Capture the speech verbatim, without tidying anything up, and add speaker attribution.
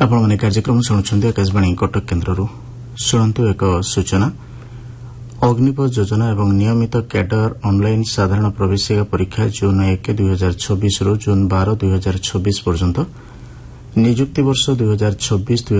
Speaker 1: ଆପଣମାନେ କାର୍ଯ୍ୟକ୍ରମ ଶୁଣୁଛନ୍ତି ଆକାଶବାଣୀ କଟକ କେନ୍ଦ୍ରରୁ। ଶୁଣନ୍ତୁ ଏକ ସୂଚନା। ଅଗ୍ନିପଥ ଯୋଜନା ଏବଂ ନିୟମିତ କ୍ୟାଡର ଅନ୍ଲାଇନ୍ ସାଧାରଣ ପ୍ରବେଶିକା ପରୀକ୍ଷା ଜୁନ୍ ଏକ ଦୁଇ ହଜାର ଛବିଶରୁ ଜୁନ୍ ବାର ଦୁଇ ହଜାର ଛବିଶ ପର୍ଯ୍ୟନ୍ତ ନିଯୁକ୍ତି ବର୍ଷ ଦୁଇ ହଜାର ଛବିଶ